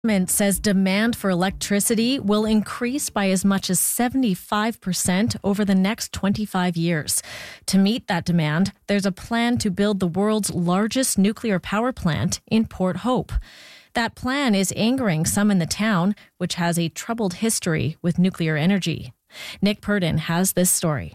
Government says demand for electricity will increase by as much as 75% over the next 25 years. To meet that demand, there's a plan to build the world's largest nuclear power plant in Port Hope. That plan is angering some in the town, which has a troubled history with nuclear energy. Nick Purdon has this story.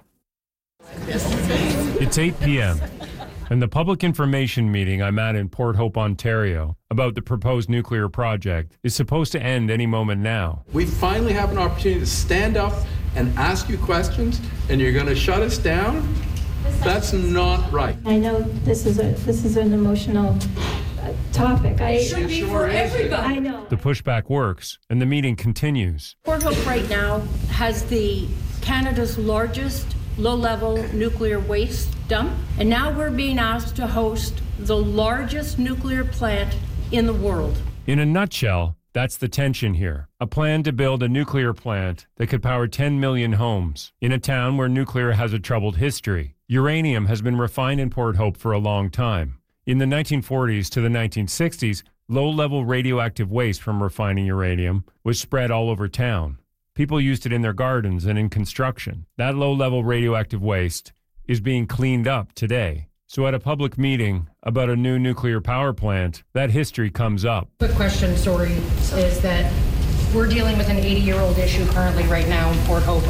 It's 8 p.m. and the public information meeting I'm at in Port Hope, Ontario, about the proposed nuclear project is supposed to end any moment now. We finally have an opportunity to stand up and ask you questions, and you're going to shut us down? That's not right. I know this is an emotional topic. It should be for everybody. I know. The pushback works, and the meeting continues. Port Hope right now has Canada's largest low-level nuclear waste dump, and now we're being asked to host the largest nuclear plant in the world. In a nutshell, that's the tension here. A plan to build a nuclear plant that could power 10 million homes in a town where nuclear has a troubled history. Uranium has been refined in Port Hope for a long time. In the 1940s to the 1960s, low-level radioactive waste from refining uranium was spread all over town. People used it in their gardens and in construction. That low-level radioactive waste is being cleaned up today. So at a public meeting about a new nuclear power plant, that history comes up. Quick question, sorry, is that we're dealing with an 80-year-old issue currently right now in Port Hope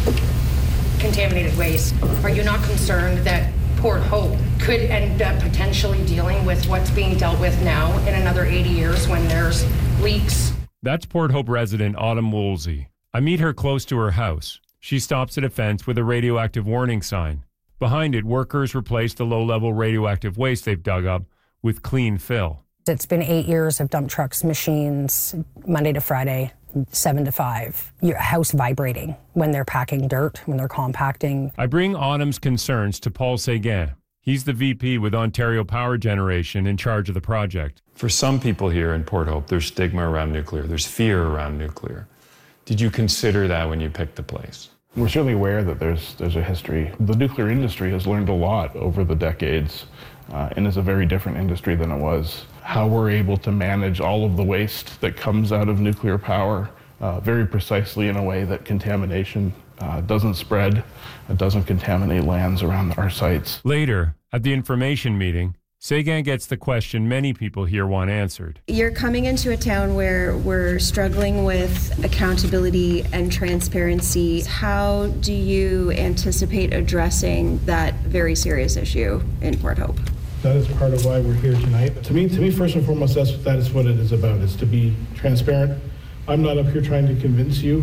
of contaminated waste. Are you not concerned that Port Hope could end up potentially dealing with what's being dealt with now in another 80 years when there's leaks? That's Port Hope resident Autumn Woolsey. I meet her close to her house. She stops at a fence with a radioactive warning sign. Behind it, workers replace the low-level radioactive waste they've dug up with clean fill. It's been 8 years of dump trucks, machines, Monday to Friday, 7 to 5. Your house vibrating when they're packing dirt, when they're compacting. I bring Autumn's concerns to Paul Seguin. He's the VP with Ontario Power Generation in charge of the project. For some people here in Port Hope, there's stigma around nuclear. There's fear around nuclear. Did you consider that when you picked the place? We're certainly aware that there's a history. The nuclear industry has learned a lot over the decades and is a very different industry than it was. How we're able to manage all of the waste that comes out of nuclear power very precisely in a way that contamination doesn't spread, doesn't contaminate lands around our sites. Later, at the information meeting, Seguin gets the question many people here want answered. You're coming into a town where we're struggling with accountability and transparency. How do you anticipate addressing that very serious issue in Port Hope? That is part of why we're here tonight. To me, first and foremost, that is what it is about, is to be transparent. I'm not up here trying to convince you,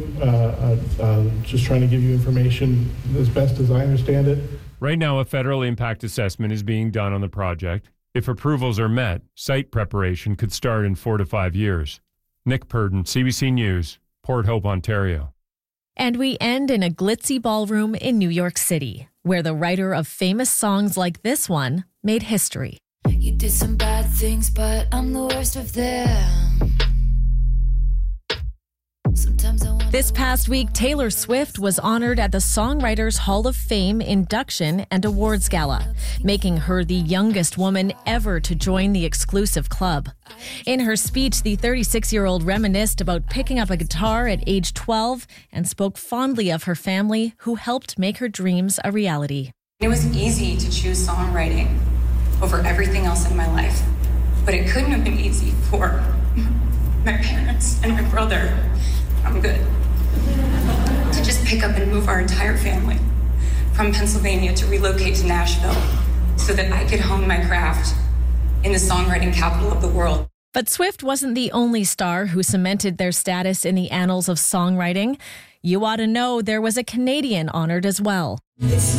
just trying to give you information as best as I understand it. Right now, a federal impact assessment is being done on the project. If approvals are met, site preparation could start in 4 to 5 years. Nick Purdon, CBC News, Port Hope, Ontario. And we end in a glitzy ballroom in New York City, where the writer of famous songs like this one made history. You did some bad things, but I'm the worst of them. This past week, Taylor Swift was honored at the Songwriters Hall of Fame induction and awards gala, making her the youngest woman ever to join the exclusive club. In her speech, the 36-year-old reminisced about picking up a guitar at age 12 and spoke fondly of her family, who helped make her dreams a reality. It was easy to choose songwriting over everything else in my life, but it couldn't have been easy for my parents and my brother. I'm good. To just pick up and move our entire family from Pennsylvania to relocate to Nashville so that I could hone my craft in the songwriting capital of the world. But Swift wasn't the only star who cemented their status in the annals of songwriting. You ought to know there was a Canadian honored as well. It's